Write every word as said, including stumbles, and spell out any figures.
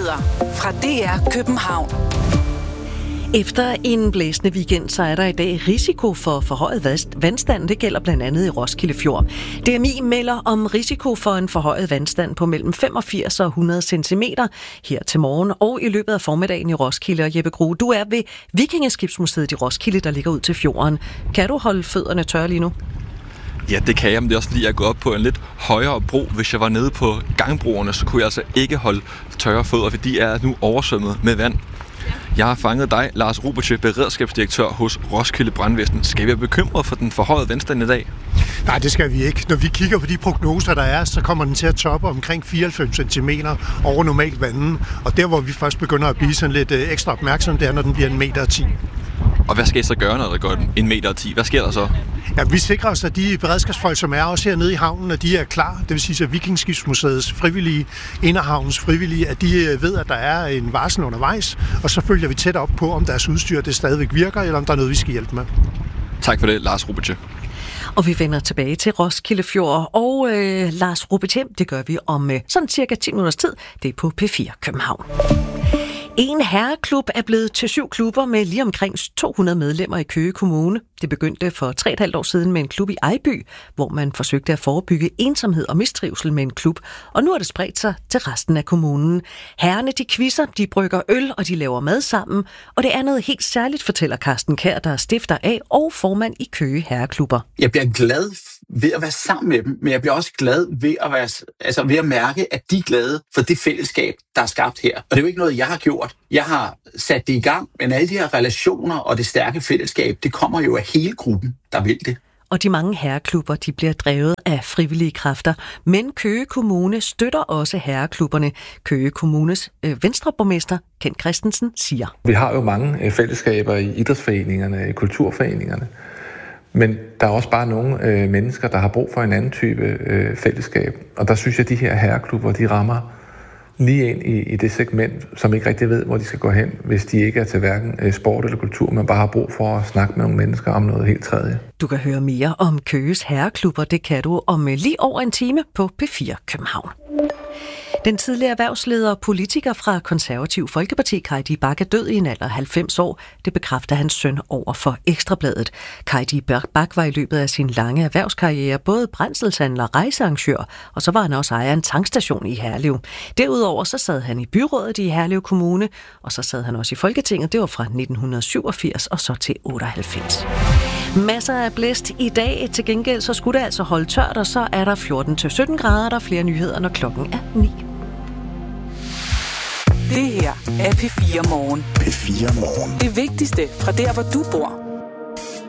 Nyheder fra D R København. Efter en blæsende weekend, så er der i dag risiko for forhøjet vandstand. Det gælder blandt andet i Roskilde Fjord. D M I melder om risiko for en forhøjet vandstand på mellem femogfirs og hundrede centimeter her til morgen og i løbet af formiddagen i Roskilde. Og Jeppe Grue, du er ved Vikingeskibsmuseet i Roskilde, der ligger ud til fjorden. Kan du holde fødderne tørre lige nu? Ja, det kan jeg, men det er også fordi, jeg er gået op på en lidt højere bro. Hvis jeg var nede på gangbroerne, så kunne jeg altså ikke holde tørre fødder, for de er nu oversvømmet med vand. Jeg har fanget dig, Lars Rubice, beredskabsdirektør hos Roskilde Brandvæsen. Skal vi være bekymret for den forhøjede vandstand i dag? Nej, det skal vi ikke. Når vi kigger på de prognoser, der er, så kommer den til at toppe omkring fireoghalvfems centimeter over normalt vandet. Og der, hvor vi først begynder at blive sådan lidt ekstra opmærksom, det er, når den bliver en meter og ti. Og hvad skal I så gøre, når der går en meter og ti? Hvad sker der så? Ja, vi sikrer os, at de beredskabsfolk, som er også hernede i havnen, at de er klar. Det vil sige, at Vikingeskibsmuseets frivillige, Inderhavns frivillige, at de ved, at der er en varsel undervejs. Og så følger vi tæt op på, om deres udstyr det stadigvæk virker, eller om der er noget, vi skal hjælpe med. Tak for det, Lars Rubice. Og vi vender tilbage til Roskilde Fjord. Og øh, Lars Rubice, det gør vi om øh, sådan cirka ti minutters tid. Det er på P fire København. En herreklub er blevet til syv klubber med lige omkring to hundrede medlemmer i Køge Kommune. Det begyndte for tre og et halvt år siden med en klub i Ejby, hvor man forsøgte at forebygge ensomhed og mistrivsel med en klub. Og nu er det spredt sig til resten af kommunen. Herrerne, de quizzer, de brygger øl og de laver mad sammen. Og det er noget helt særligt, fortæller Carsten Kjær, der er stifter af og formand i Køge Herreklubber. Jeg bliver glad ved at være sammen med dem, men jeg bliver også glad ved at, være, altså ved at mærke, at de er glade for det fællesskab, der er skabt her. Og det er jo ikke noget, jeg har gjort. Jeg har sat det i gang, men alle de her relationer og det stærke fællesskab, det kommer jo af hele gruppen, der vil det. Og de mange herreklubber, de bliver drevet af frivillige kræfter. Men Køge Kommune støtter også herreklubberne. Køge Kommunes øh, venstreborgmester, Kent Christensen, siger: Vi har jo mange øh, fællesskaber i idrætsforeningerne, i kulturforeningerne. Men der er også bare nogle øh, mennesker, der har brug for en anden type øh, fællesskab. Og der synes jeg, at de her herreklubber, de rammer lige ind i, i det segment, som ikke rigtig ved, hvor de skal gå hen, hvis de ikke er til hverken øh, sport eller kultur, men bare har brug for at snakke med nogle mennesker om noget helt tredje. Du kan høre mere om Køges herreklubber. Det kan du om lige over en time på P fire København. Den tidligere erhvervsleder og politiker fra Konservativ Folkeparti, Cardi Bach, er død i en alder af halvfems år. Det bekræfter hans søn over for Ekstrabladet. Cardi Bach var i løbet af sin lange erhvervskarriere både brændselshandler og rejsearrangør, og så var han også ejer af en tankstation i Herlev. Derudover så sad han i byrådet i Herlev Kommune, og så sad han også i Folketinget. Det var fra nitten syvogfirs og så til otteoghalvfems. Masser af blæst i dag. Til gengæld så skulle det altså holde tørt, og så er der fjorten til sytten grader. Der er flere nyheder, når klokken er ni. Det her er P fire Morgen. P fire Morgen. Det vigtigste fra der, hvor du bor.